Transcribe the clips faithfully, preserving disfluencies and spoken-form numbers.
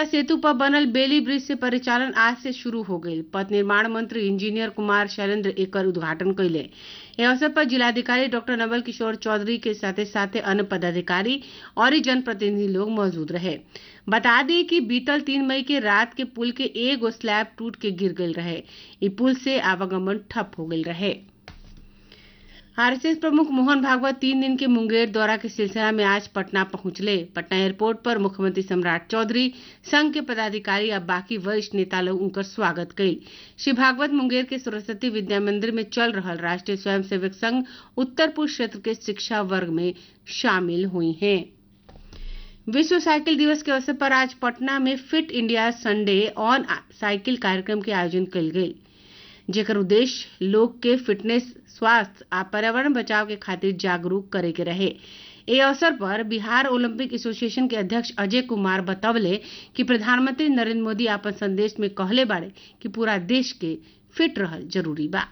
मछलीशा सेतु पर बनल बेली ब्रिज से परिचालन आज से शुरू हो गई। पथ निर्माण मंत्री इंजीनियर कुमार शैलेंद्र एकर उद्घाटन कैले। इस अवसर पर जिलाधिकारी डॉक्टर नवल किशोर चौधरी के साथे साथे अन्य पदाधिकारी और जनप्रतिनिधि लोग मौजूद रहे। बता दी कि बीतल तीन मई के रात के पुल के एगो स्लैब टूट के गिर गई रहे। इ पुल से आवागमन ठप हो गई रहे। आरएसएस प्रमुख मोहन भागवत तीन दिन के मुंगेर दौरा के सिलसिला में आज पटना पहुंचले। पटना एयरपोर्ट पर मुख्यमंत्री सम्राट चौधरी, संघ के पदाधिकारी और बाकी वरिष्ठ नेता लोग उनका स्वागत कई। श्री भागवत मुंगेर के सरस्वती विद्या मंदिर में चल रहा राष्ट्रीय स्वयंसेवक संघ उत्तर पूर्व क्षेत्र के शिक्षा वर्ग में शामिल हुई हैं। विश्व साइकिल दिवस के अवसर पर आज पटना में feet India Sunday on cycle कार्यक्रम के आयोजन कल गई, जेकर उद्देश्य लोग के फिटनेस, स्वास्थ्य आ पर्यावरण बचाव के खातिर जागरूक करे के रहे। ए अवसर पर बिहार ओलंपिक एसोसिएशन के अध्यक्ष अजय कुमार बतवले कि प्रधानमंत्री नरेंद्र मोदी अपन संदेश में कहले बाड़े कि पूरा देश के फिट रहल जरूरी बा।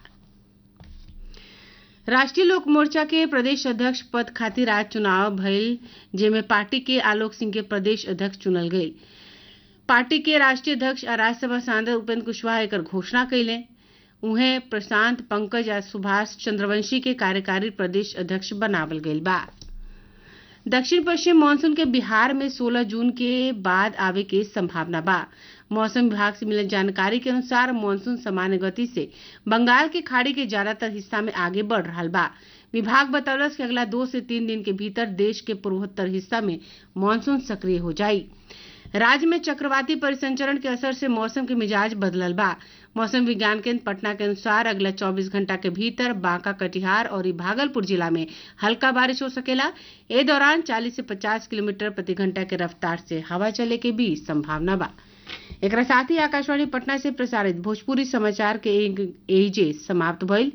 राष्ट्रीय लोक मोर्चा के प्रदेश अध्यक्ष पद खातिर आज चुनाव भइल, जेमे पार्टी के आलोक सिंह के प्रदेश अध्यक्ष चुनल गई। पार्टी के राष्ट्रीय अध्यक्ष और राज्यसभा सांसद उपेंद्र कुशवाहा एकर घोषणा कैले। उन्हें प्रशांत, पंकज और सुभाष चंद्रवंशी के कार्यकारी प्रदेश अध्यक्ष बनावल गईल बा। दक्षिण पश्चिम मानसून के बिहार में सोलह जून के बाद आवे के संभावना बा। मौसम विभाग से मिलल जानकारी के अनुसार मानसून सामान्य गति से बंगाल के खाड़ी के ज्यादातर हिस्सा में आगे बढ़ रहा बा। विभाग बतौलस कि अगला दो से तीन दिन के भीतर देश के पूर्वोत्तर हिस्सा में मानसून सक्रिय हो जाई। राज्य में चक्रवाती परिसंचरण के असर से मौसम के मिजाज बदलल बा। मौसम विज्ञान केंद्र पटना के अनुसार अगला चौबीस घंटा के भीतर बांका, कटिहार और भागलपुर जिला में हल्का बारिश हो सकेला। ए दौरान चालीस से पचास किलोमीटर प्रति घंटा के रफ्तार से हवा चले के भी संभावना बा। एक साथ ही आकाशवाणी पटना से प्रसारित भोजपुरी समाचार के एजे समाप्त भइल।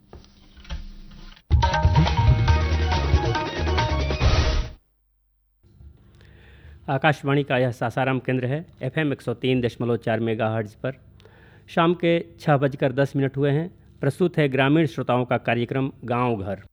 आकाशवाणी का यह सासाराम केंद्र है। एफएम एक सौ तीन दशमलव चार मेगाहर्ट्ज पर शाम के छः बजकर दस मिनट हुए हैं। प्रस्तुत है ग्रामीण श्रोताओं का कार्यक्रम गांव घर।